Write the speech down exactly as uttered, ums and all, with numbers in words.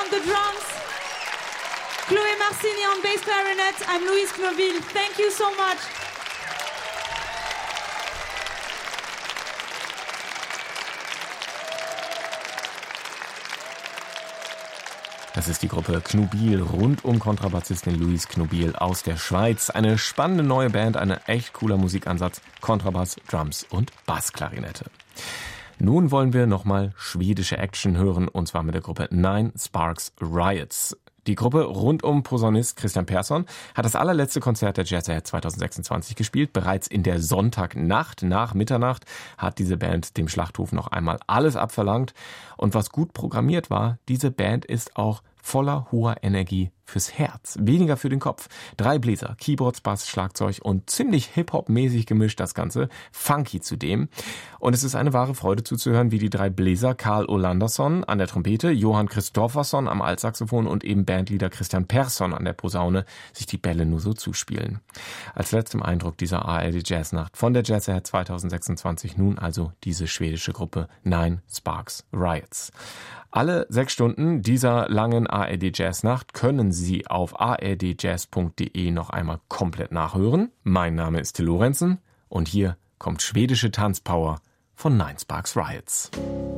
on the drums, Chloé Marcini on bass clarinet. I'm Louise Knobil. Thank you so much. Das ist die Gruppe Knobil rund um Kontrabassistin Louise Knobil aus der Schweiz. Eine spannende neue Band, ein echt cooler Musikansatz. Kontrabass, Drums und Bassklarinette. Nun wollen wir nochmal schwedische Action hören, und zwar mit der Gruppe Nine Sparks Riots. Die Gruppe rund um Posaunist Christian Persson hat das allerletzte Konzert der Jazz Ahead zwanzig sechsundzwanzig gespielt. Bereits in der Sonntagnacht nach Mitternacht hat diese Band dem Schlachthof noch einmal alles abverlangt. Und was gut programmiert war, diese Band ist auch voller hoher Energie fürs Herz, weniger für den Kopf. Drei Bläser, Keyboards, Bass, Schlagzeug und ziemlich Hip-Hop-mäßig gemischt das Ganze, funky zudem. Und es ist eine wahre Freude zuzuhören, wie die drei Bläser Karl Olandersson an der Trompete, Johan Kristoffersson am Altsaxophon und eben Bandleader Christian Persson an der Posaune sich die Bälle nur so zuspielen. Als letztem Eindruck dieser A R D Jazznacht von der Jazz Ahead zwanzig sechsundzwanzig nun also diese schwedische Gruppe Nine Sparks Riots. Alle sechs Stunden dieser langen A R D Jazznacht können Sie auf a r d jazz punkt d e noch einmal komplett nachhören. Mein Name ist Till Lorenzen und hier kommt schwedische Tanzpower von Nine Sparks Riots.